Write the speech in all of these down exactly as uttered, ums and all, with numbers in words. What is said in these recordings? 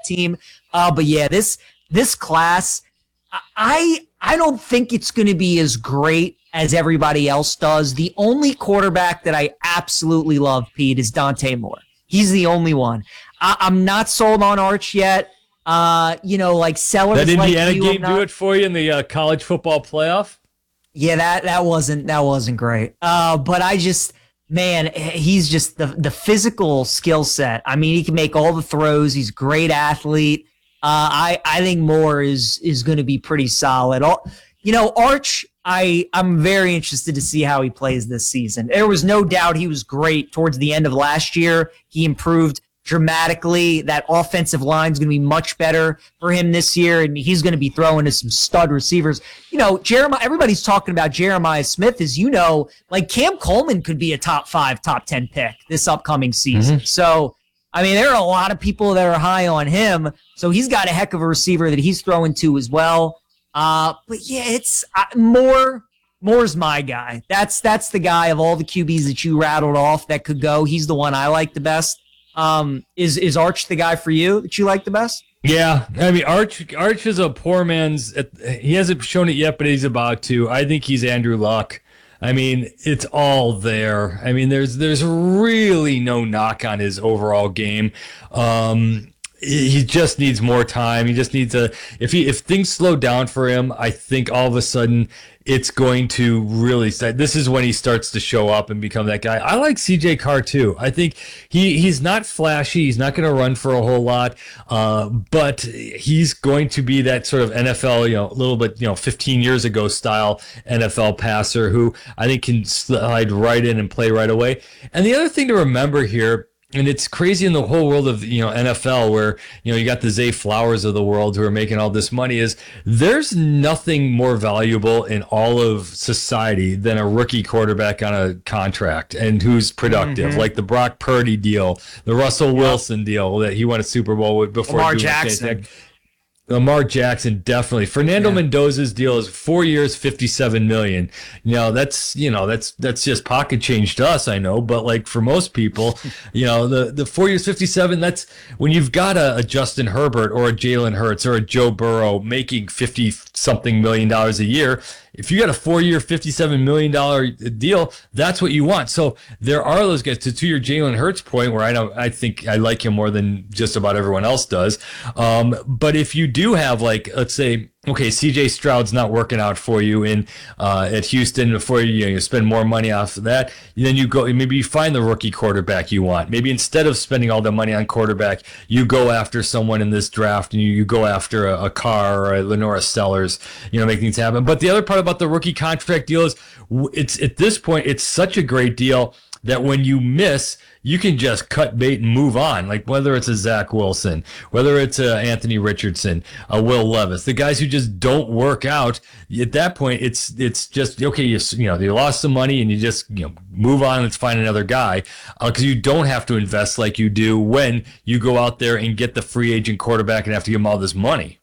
team. Uh, but yeah, this this class, I I don't think it's going to be as great as everybody else does. The only quarterback that I absolutely love, Pete, is Dante Moore. He's the only one. I, I'm not sold on Arch yet. Uh, you know, like Sellers. That Indiana like you, game not, do it for you in the uh, college football playoff? Yeah, that that wasn't that wasn't great. Uh, but I just, man, he's just the the physical skill set. I mean, he can make all the throws. He's a great athlete. Uh, I I think Moore is is going to be pretty solid. All, you know, Arch. I I'm very interested to see how he plays this season. There was no doubt he was great towards the end of last year. He improved dramatically. That offensive line is going to be much better for him this year, and he's going to be throwing to some stud receivers. You know, Jeremiah. Everybody's talking about Jeremiah Smith, as you know, like Cam Coleman could be a top five, top ten pick this upcoming season. Mm-hmm. So, I mean, there are a lot of people that are high on him. So he's got a heck of a receiver that he's throwing to as well. Uh, but yeah, it's uh, Moore. Moore's my guy. That's that's the guy of all the Q Bs that you rattled off that could go. He's the one I like the best. Um, is is Arch the guy for you that you like the best? Yeah, I mean Arch Arch is a poor man's. He hasn't shown it yet, but he's about to. I think he's Andrew Luck. I mean, it's all there. I mean, there's there's really no knock on his overall game. Um, he just needs more time. He just needs a. If he if things slow down for him, I think all of a sudden it's going to really start. This is when he starts to show up and become that guy. I like C J Carr too. I think he he's not flashy. He's not going to run for a whole lot, uh, but he's going to be that sort of N F L, you know, a little bit, you know, fifteen years ago style N F L passer who I think can slide right in and play right away. And the other thing to remember here, and it's crazy in the whole world of, you know, N F L where, you know, you got the Zay Flowers of the world who are making all this money, is there's nothing more valuable in all of society than a rookie quarterback on a contract and who's productive, mm-hmm. like the Brock Purdy deal, the Russell yep. Wilson deal that he won a Super Bowl with before. Lamar Jackson. Lamar Jackson, definitely. Fernando yeah. Mendoza's deal is four years, fifty-seven million. You know, that's, you know, that's, that's just pocket change to us, I know, but like for most people, you know, the, the four years, fifty-seven, that's when you've got a, a Justin Herbert or a Jalen Hurts or a Joe Burrow making fifty something million dollars a year. If you got a four-year, fifty-seven million dollars deal, that's what you want. So there are those guys. To, to your Jalen Hurts point, where I don't, I think I like him more than just about everyone else does. Um, but if you do have, like, let's say, okay, C J Stroud's not working out for you in uh, at Houston. Before you, you, know, you spend more money off of that, then you go, maybe you find the rookie quarterback you want. Maybe instead of spending all the money on quarterback, you go after someone in this draft, and you, you go after a, a Carr or a Lenora Sellers, you know, make things happen. But the other part about the rookie contract deal is, it's at this point, it's such a great deal that when you miss, you can just cut bait and move on. Like whether it's a Zach Wilson, whether it's a Anthony Richardson, a Will Levis, the guys who just don't work out. At that point, it's it's just okay. You you know you lost some money and you just you know move on. Let's find another guy because uh, you don't have to invest like you do when you go out there and get the free agent quarterback and have to give him all this money.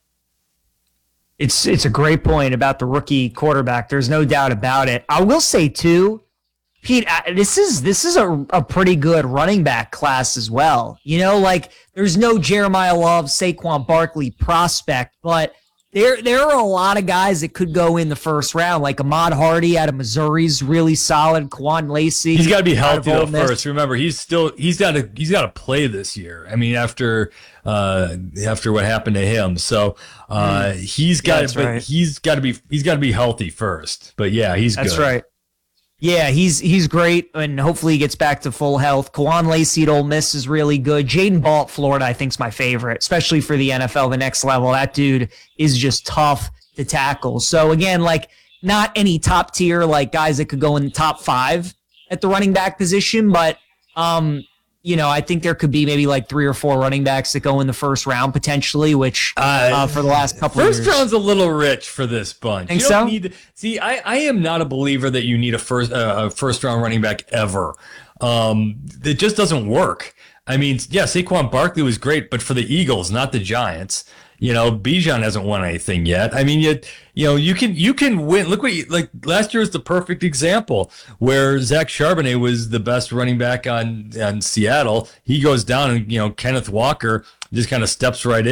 It's it's a great point about the rookie quarterback. There's no doubt about it. I will say too, Pete, this is this is a, a pretty good running back class as well. You know, like there's no Jeremiah Love, Saquon Barkley prospect, but there there are a lot of guys that could go in the first round, like Ahmad Hardy out of Missouri's really solid. Quan Lacey, he's got to be healthy though first. Remember, he's still he's got to he's got to play this year. I mean, after uh, after what happened to him, so uh, mm. he's got to right. he's got to be he's got to be healthy first. But yeah, he's that's good. right. Yeah, he's he's great, and hopefully he gets back to full health. Kawan Lacey at Ole Miss is really good. Jaden Ball at Florida, I think, is my favorite, especially for the N F L, the next level. That dude is just tough to tackle. So, again, like, not any top tier, like, guys that could go in the top five at the running back position, but, um, you know, I think there could be maybe like three or four running backs that go in the first round potentially, which uh, uh, for the last couple of years. First round's a little rich for this bunch. Think you don't so? Need, see, I, I am not a believer that you need a first uh, a first round running back ever. Um, it just doesn't work. I mean, yeah, Saquon Barkley was great, but for the Eagles, not the Giants. You know, Bijan hasn't won anything yet. I mean, you you know, you can you can win. Look what you, like last year was the perfect example where Zach Charbonnet was the best running back on on Seattle. He goes down, and you know, Kenneth Walker just kind of steps right in.